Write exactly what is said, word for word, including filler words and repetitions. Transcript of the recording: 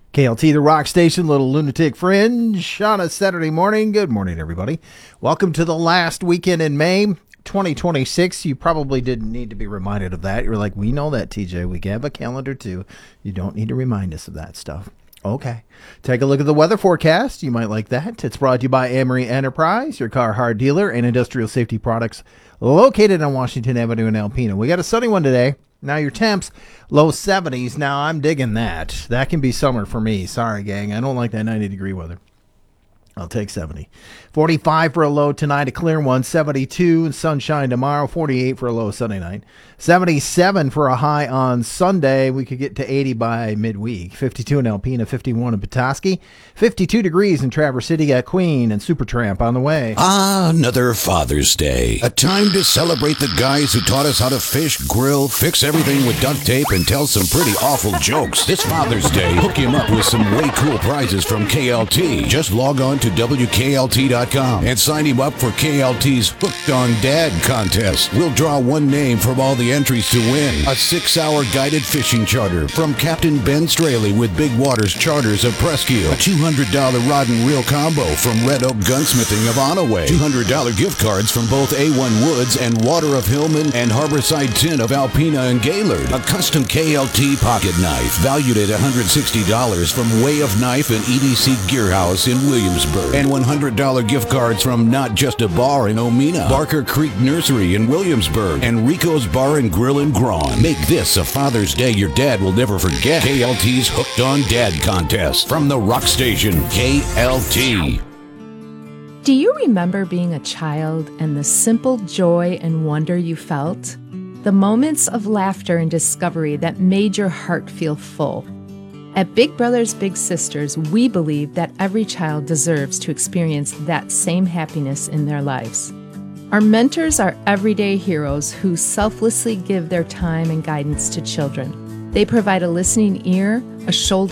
K L T, the rock station, little lunatic fringe on a Saturday morning. Good morning, everybody. Welcome to the last weekend in May twenty twenty-six. You probably didn't need to be reminded of that. You're like, we know that, T J. We have a calendar too. You don't need to remind us of that stuff. Okay. Take a look at the weather forecast. You might like that. It's brought to you by Amory Enterprise, your car hard dealer and industrial safety products located on Washington Avenue in Alpena. We got a sunny one today. Now your temps, low seventies. Now I'm digging that. That can be summer for me. Sorry, gang. I don't like that ninety degree weather. I'll take seventy. forty-five for a low tonight, a clear one. seventy-two and sunshine tomorrow. forty-eight for a low Sunday night. seventy-seven for a high on Sunday. We could get to eighty by midweek. fifty-two in Alpena, fifty-one in Petoskey. fifty-two degrees in Traverse City at Queen and Supertramp on the way. Ah, another Father's Day. A time to celebrate the guys who taught us how to fish, grill, fix everything with duct tape, and tell some pretty awful jokes. This Father's Day, hook him up with some way cool prizes from K L T. Just log on to W K L T dot com and sign him up for K L T's Hooked on Dad contest. We'll draw one name from all the entries to win a six-hour guided fishing charter from Captain Ben Straley with Big Waters Charters of Presque, a two hundred dollars rod and reel combo from Red Oak Gunsmithing of Onaway, two hundred dollars gift cards from both A one Woods and Water of Hillman and Harborside Tin of Alpena and Gaylord, a custom K L T pocket knife valued at one hundred sixty dollars from Way of Knife and E D C Gear House in Williamsburg, and one hundred dollars gift cards from Not Just a Bar in Omena, Barker Creek Nursery in Williamsburg, and Rico's Bar and Grill in Grawn. Make this a Father's Day your dad will never forget. K L T's Hooked on Dad contest from the rock station K L T. Do you remember being a child and the simple joy and wonder you felt? The moments of laughter and discovery that made your heart feel full. At Big Brothers Big Sisters, we believe that every child deserves to experience that same happiness in their lives. Our mentors are everyday heroes who selflessly give their time and guidance to children. They provide a listening ear, a shoulder